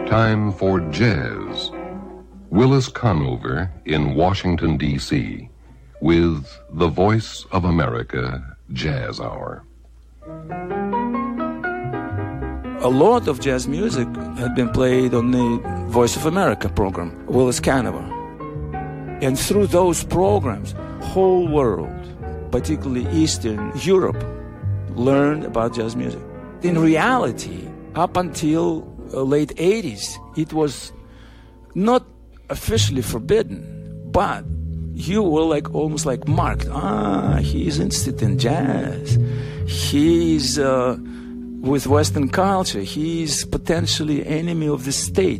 Time for jazz. Willis Conover in Washington, D.C. with the Voice of America Jazz Hour. A lot of jazz music had been played on the Voice of America program, Willis Conover. And through those programs, whole world, particularly Eastern Europe, learned about jazz music. In reality, up until late 80s, it was not officially forbidden, but you were almost marked. He's interested in jazz. He's with Western culture. He's potentially enemy of the state.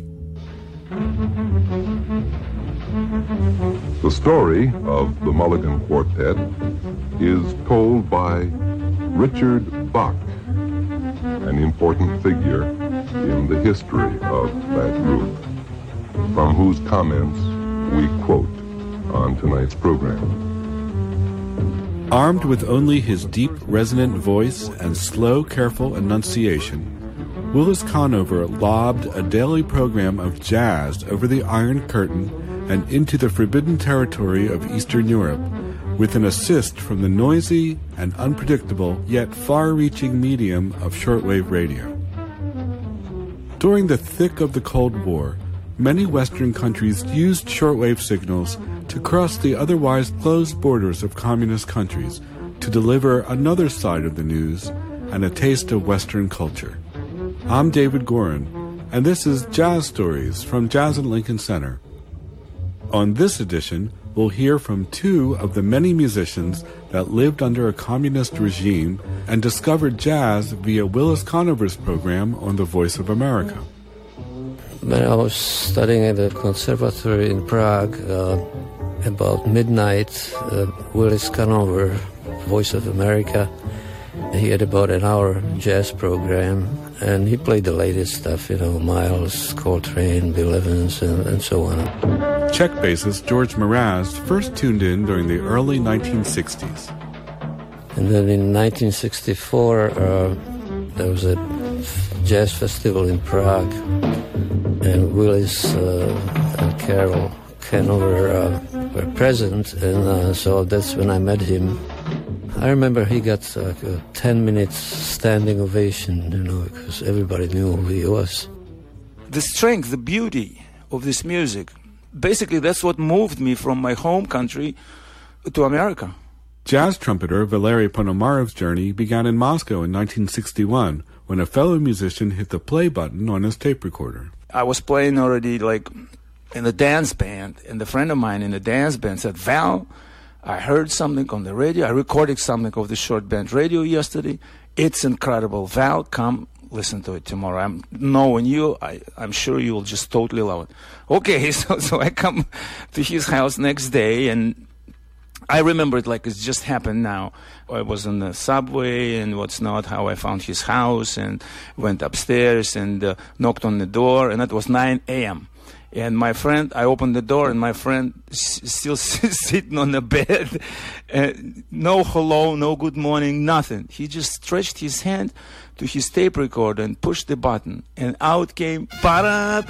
The story of the Mulligan Quartet is told by Richard Bach, an important figure in the history of that group, from whose comments we quote on tonight's program. Armed with only his deep, resonant voice and slow, careful enunciation, Willis Conover lobbed a daily program of jazz over the Iron Curtain and into the forbidden territory of Eastern Europe, with an assist from the noisy and unpredictable yet far-reaching medium of shortwave radio. During the thick of the Cold War, many Western countries used shortwave signals to cross the otherwise closed borders of communist countries to deliver another side of the news and a taste of Western culture. I'm David Gorin, and this is Jazz Stories from Jazz at Lincoln Center. On this edition, we'll hear from two of the many musicians that lived under a communist regime and discovered jazz via Willis Conover's program on the Voice of America. When I was studying at the conservatory in Prague, about midnight, Willis Conover, Voice of America, he had about an hour jazz program, and he played the latest stuff, Miles, Coltrane, Bill Evans, and so on. Czech bassist George Mraz first tuned in during the early 1960s. And then in 1964, there was a jazz festival in Prague, and Willis and Carol Conover were present, and so that's when I met him. I remember he got a 10-minute standing ovation, because everybody knew who he was. The strength, the beauty of this music, basically that's what moved me from my home country to America. Jazz trumpeter Valery Ponomarov's journey began in Moscow in 1961 when a fellow musician hit the play button on his tape recorder. I was playing already in a dance band, and a friend of mine in the dance band said, Val, I heard something on the radio. I recorded something of the short band radio yesterday. It's incredible. Val, come listen to it tomorrow. I'm knowing you, I'm sure you'll just totally love it. Okay, so I come to his house next day, and I remember it like it's just happened now. I was on the subway and what's not, how I found his house and went upstairs and knocked on the door, and it was 9 a.m. And my friend, I opened the door, and my friend still sitting on the bed. No hello, no good morning, nothing. He just stretched his hand to his tape recorder and pushed the button, and out came I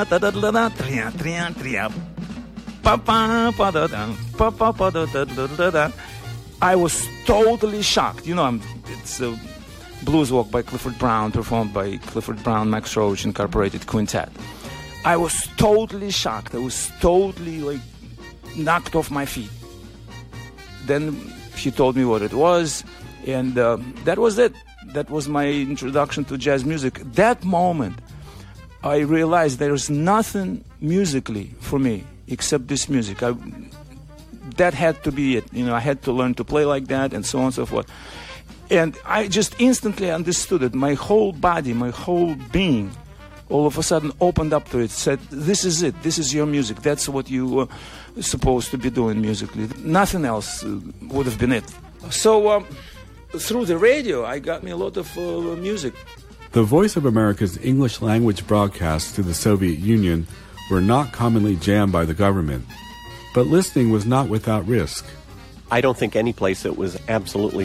was totally shocked. It's a blues walk by Clifford Brown, performed by Clifford Brown, Max Roach Incorporated Quintet. I was totally shocked. I was totally knocked off my feet. Then he told me what it was, and that was it. That was my introduction to jazz music. That moment, I realized there's nothing musically for me except this music. That had to be it. I had to learn to play like that, and so on and so forth. And I just instantly understood it. My whole body, my whole being, all of a sudden opened up to it, said, this is it, this is your music, that's what you were supposed to be doing musically. Nothing else would have been it. So through the radio, I got me a lot of music. The Voice of America's English language broadcasts to the Soviet Union were not commonly jammed by the government, but listening was not without risk. I don't think any place that was absolutely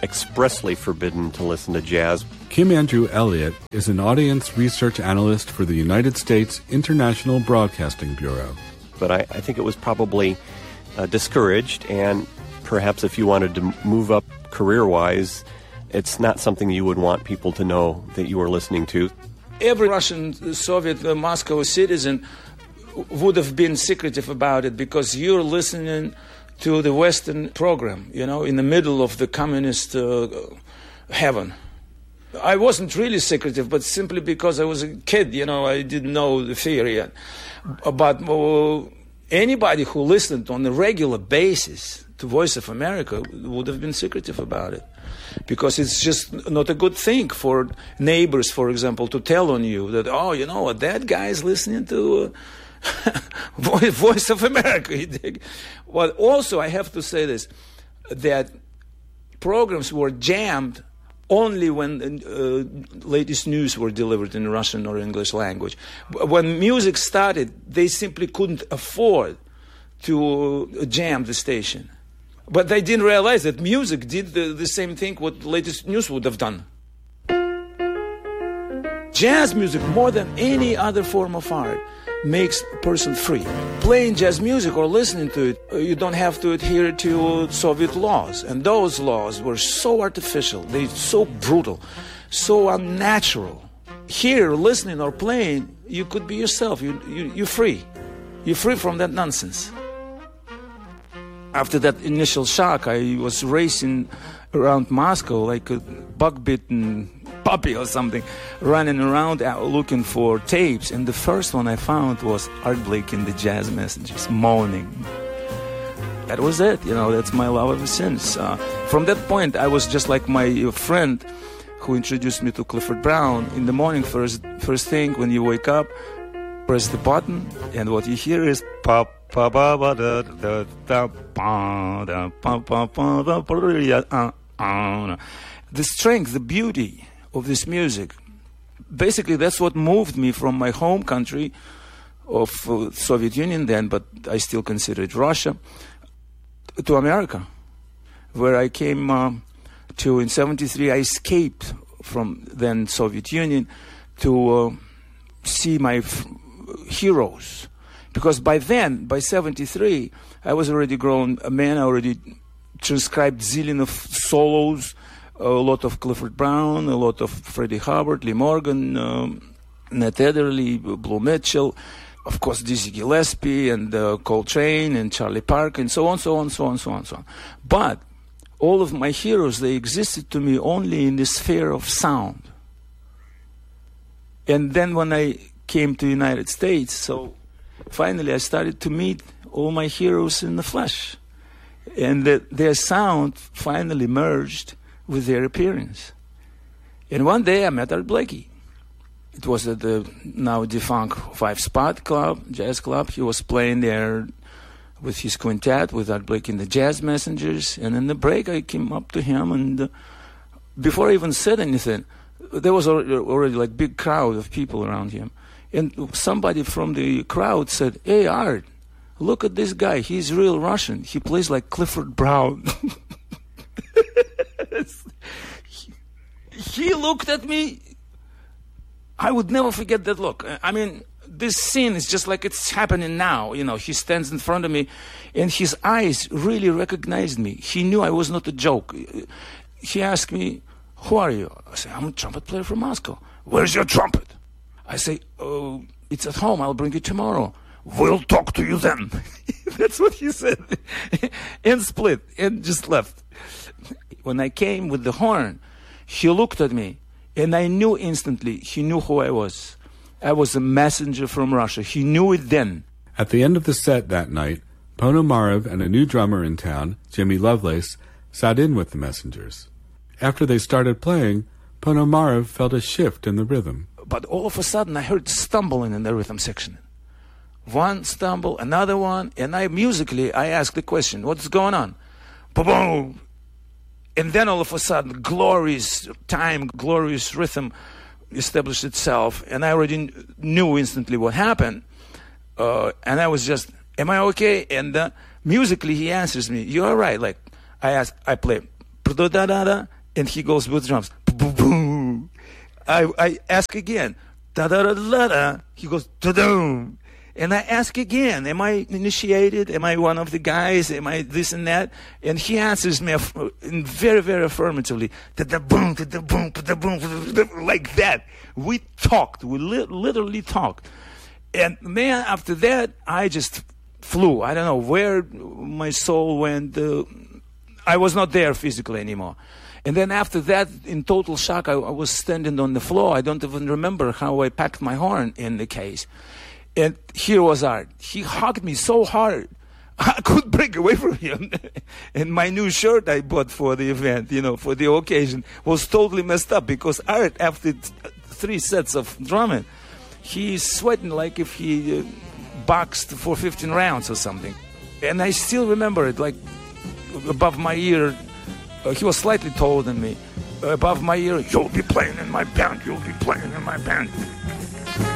expressly forbidden to listen to jazz. Kim Andrew Elliott is an audience research analyst for the United States International Broadcasting Bureau. But I think it was probably discouraged, and perhaps if you wanted to move up career-wise, it's not something you would want people to know that you were listening to. Every Russian, Soviet, Moscow citizen would have been secretive about it because you're listening to the Western program, in the middle of the communist heaven. I wasn't really secretive, but simply because I was a kid, I didn't know the theory yet. But anybody who listened on a regular basis to Voice of America would have been secretive about it. Because it's just not a good thing for neighbors, for example, to tell on you that, that guy is listening to Voice of America. Well, also, I have to say this, that programs were jammed only when latest news were delivered in Russian or English language. When music started, they simply couldn't afford to jam the station. But they didn't realize that music did the same thing what latest news would have done. Jazz music, more than any other form of art, makes a person free. Playing jazz music or listening to it, you don't have to adhere to Soviet laws. And those laws were so artificial, they're so brutal, so unnatural. Here, listening or playing, you could be yourself. You're free. You're free from that nonsense. After that initial shock, I was racing around Moscow like a bug-bitten puppy or something, running around looking for tapes. And the first one I found was Art Blakey and the Jazz Messengers, moaning. That was it, that's my love ever since. From that point, I was just like my friend who introduced me to Clifford Brown. In the morning, first thing when you wake up, press the button, and what you hear is pop. The strength, the beauty of this music. Basically, that's what moved me from my home country of Soviet Union then, but I still consider it Russia, to America, where I came to in 1973. I escaped from then Soviet Union to see my heroes. Because by then, by 1973, I was already grown a man. I already transcribed zillion of solos, a lot of Clifford Brown, a lot of Freddie Hubbard, Lee Morgan, Ned Adderley, Blue Mitchell, of course Dizzy Gillespie and Coltrane and Charlie Parker and so on. But all of my heroes, they existed to me only in the sphere of sound. And then when I came to the United States, finally I started to meet all my heroes in the flesh. And their sound finally merged with their appearance. And one day I met Art Blakey. It was at the now defunct Five Spot Club, Jazz Club. He was playing there with his quintet, with Art Blakey and the Jazz Messengers. And in the break I came up to him, and before I even said anything, there was already like big crowd of people around him. And somebody from the crowd said, "Hey, Art, look at this guy. He's real Russian. He plays like Clifford Brown." He looked at me. I would never forget that look. I mean, this scene is just like it's happening now. He stands in front of me, and his eyes really recognized me. He knew I was not a joke. He asked me, "Who are you?" I said, "I'm a trumpet player from Moscow." "Where's your trumpet?" I say, "Oh, it's at home. I'll bring it tomorrow." "We'll talk to you then." That's what he said. And split, and just left. When I came with the horn, he looked at me, and I knew instantly, he knew who I was. I was a messenger from Russia. He knew it then. At the end of the set that night, Ponomarev and a new drummer in town, Jimmy Lovelace, sat in with the Messengers. After they started playing, Ponomarev felt a shift in the rhythm. But all of a sudden, I heard stumbling in the rhythm section. One stumble, another one, and I asked the question, "What's going on?" Ba-boom! And then all of a sudden, glorious time, glorious rhythm established itself, and I already knew instantly what happened. And I was just, "Am I okay?" And musically, he answers me, "You're all right." Like I play da-da-da-da, and he goes with drums. Boom. I ask again, da-da-da-da-da, he goes, da-doom. And I ask again, am I initiated? Am I one of the guys? Am I this and that? And he answers me very, very affirmatively, da-da-boom, da-da-boom, da-da-boom, like that. We talked. We literally talked. And man, after that, I just flew. I don't know where my soul went. I was not there physically anymore. And then after that, in total shock, I was standing on the floor. I don't even remember how I packed my horn in the case. And here was Art. He hugged me so hard, I couldn't break away from him. And my new shirt I bought for the event, for the occasion, was totally messed up because Art, after 3 sets of drumming, he's sweating like if he boxed for 15 rounds or something. And I still remember it, like above my ear. He was slightly taller than me. Above my ear, you'll be playing in my band, you'll be playing in my band.